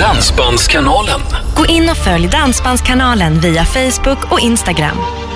Dansbandskanalen. Gå in och följ Dansbandskanalen via Facebook och Instagram.